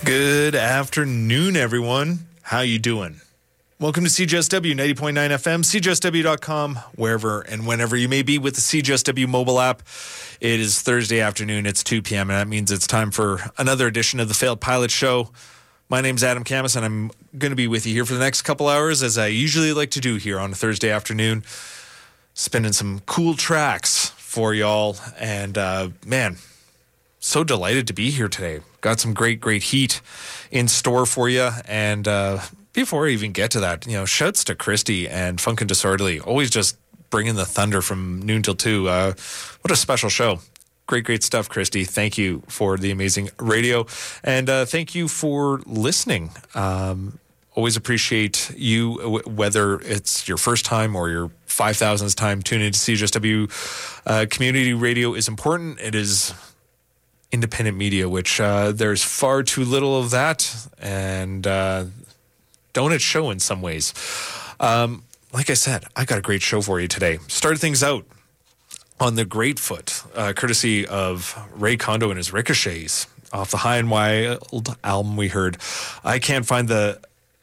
Good afternoon, everyone. How you doing? Welcome to CJSW 90.9 FM, CJSW.com, wherever and whenever you may be with the CJSW mobile app. It is Thursday afternoon. It's 2 p.m., and that means it's time for another edition of the Failed Pilot Show. My name's Adam Camus, and I'm going to be with you here for the next couple hours, as I usually like to do here on a Thursday afternoon, spinning some cool tracks for y'all. And, man, so delighted to be here today. Got some great heat in store for you. And before I even get to that, shouts to Christy and Funkin' Disorderly. Always just bringing the thunder from noon till 2. What a special show. Great stuff, Christy. Thank you for the amazing radio. And thank you for listening. Always appreciate you, whether it's your first time or your 5,000th time tuning to CJSW. Community radio is important. It is independent media, which there's far too little of that, and don't it show in some ways. Like I said, I got a great show for you today. Started things out on the Great Foot, courtesy of Ray Kondo and his Ricochets, off the High and Wild album we heard. I Can't Find the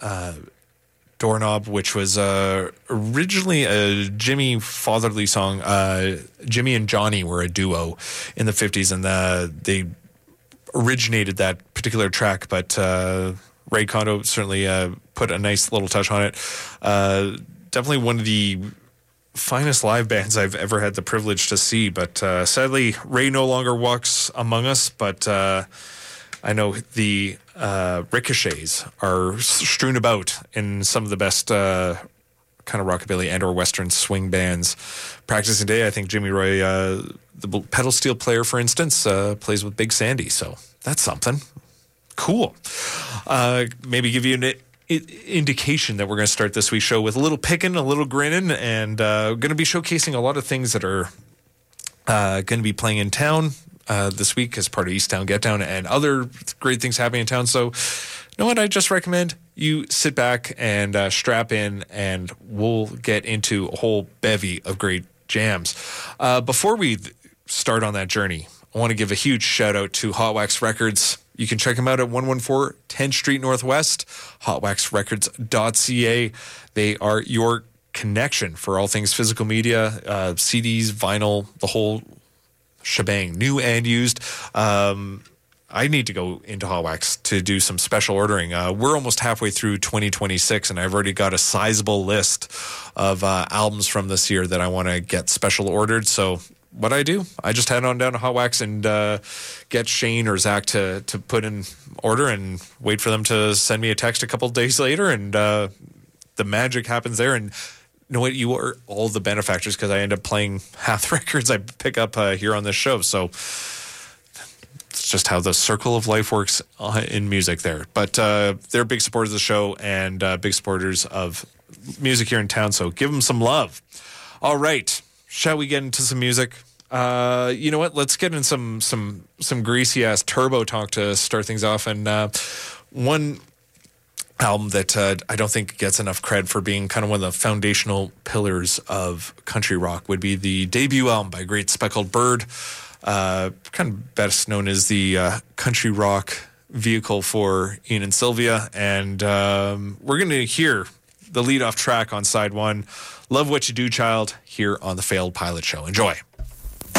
Doorknob, which was originally a Jimmy Fatherly song. Jimmy and Johnny were a duo in the 50s, and they originated that particular track, but Ray Kondo certainly put a nice little touch on it. Definitely one of the finest live bands I've ever had the privilege to see, but sadly, Ray no longer walks among us, but I know the Ricochets are strewn about in some of the best kind of rockabilly and or western swing bands practicing today. I think Jimmy Roy, the pedal steel player, for instance, plays with Big Sandy, so that's something. Cool. Maybe give you an indication that we're going to start this week's show with a little picking, a little grinning, and going to be showcasing a lot of things that are going to be playing in town this week as part of East Town Get Down and other great things happening in town. So, you know what? I just recommend you sit back and strap in, and we'll get into a whole bevy of great jams. Before we start on that journey, I want to give a huge shout out to Hot Wax Records. You can check them out at 114 10th Street Northwest, hotwaxrecords.ca. They are your connection for all things physical media, CDs, vinyl, the whole shebang, new and used. I need to go into Hot Wax to do some special ordering. We're almost halfway through 2026, and I've already got a sizable list of albums from this year that I want to get special ordered. So what I do, I just head on down to Hot Wax and get Shane or Zach to put in order and wait for them to send me a text a couple of days later, and the magic happens there. And you know what? You are all the benefactors, because I end up playing half the records I pick up here on this show. So it's just how the circle of life works in music there. But they're big supporters of the show and big supporters of music here in town. So give them some love. All right. Shall we get into some music? You know what? Let's get in some greasy ass turbo talk to start things off. And one album that I don't think gets enough cred for being kind of one of the foundational pillars of country rock would be the debut album by Great Speckled Bird, kind of best known as the country rock vehicle for Ian and Sylvia. And we're going to hear the lead-off track on side one, Love What You Do, Child, here on the Failed Pilot Show. Enjoy.